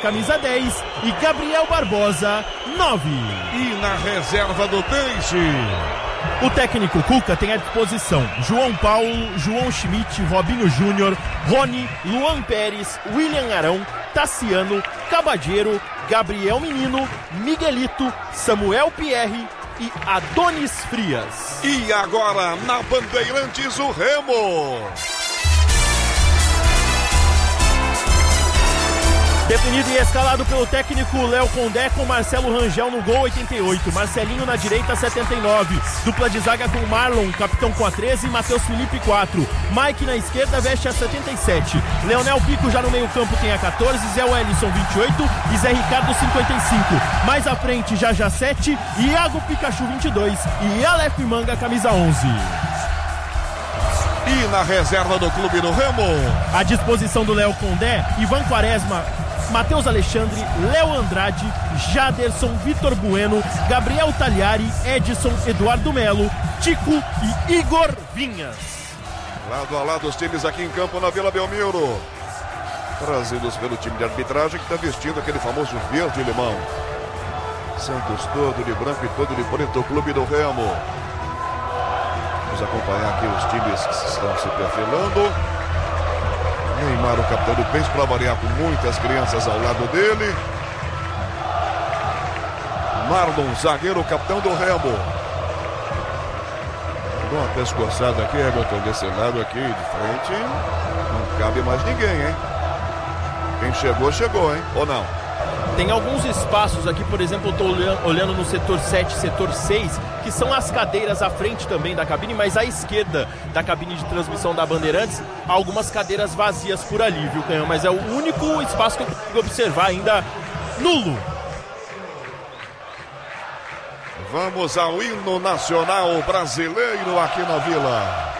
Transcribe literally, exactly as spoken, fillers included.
camisa dez, e Gabriel Barbosa, nove. E na reserva do Peixe, o técnico Cuca tem à disposição João Paulo, João Schmidt, Robinho Júnior, Rony, Luan Pérez, William Arão, Tassiano, Cabadeiro, Gabriel Menino, Miguelito, Samuel Pierre e Adonis Frias. E agora na Bandeirantes o Remo. Definido e escalado pelo técnico Léo Condé, com Marcelo Rangel no gol, oitenta e oito. Marcelinho na direita, setenta e nove. Dupla de zaga com Marlon, capitão, com a treze, e Matheus Felipe, quatro. Mike na esquerda veste a setenta e sete. Leonel Pico já no meio campo tem a quatorze. Zé Wellison, vinte e oito. E Zé Ricardo, cinquenta e cinco. Mais à frente, Jajá, sete. Iago Pikachu, vinte e dois. E Aleph Manga, camisa onze. E na reserva do clube do Remo, à disposição do Léo Condé, Ivan Quaresma, Matheus Alexandre, Léo Andrade, Jaderson, Vitor Bueno, Gabriel Tagliari, Edson, Eduardo Melo, Tico e Igor Vinhas. Lado a lado os times aqui em campo na Vila Belmiro, trazidos pelo time de arbitragem que está vestindo aquele famoso verde e limão. Santos todo de branco e todo de preto, o clube do Remo. Vamos acompanhar aqui os times que estão se perfilando. Neymar, o capitão do Peixe, para variar, com muitas crianças ao lado dele. Marlon, zagueiro, capitão do Remo. Dá uma pescoçada aqui, Hamilton, desse lado aqui de frente. Não cabe mais ninguém, hein? Quem chegou, chegou, hein? Ou não? Tem alguns espaços aqui, por exemplo, eu estou olhando no setor sete, setor seis, que são as cadeiras à frente também da cabine, mas à esquerda da cabine de transmissão da Bandeirantes, há algumas cadeiras vazias por ali, viu, Canhão? Mas é o único espaço que eu consigo observar ainda nulo. Vamos ao hino nacional brasileiro aqui na Vila.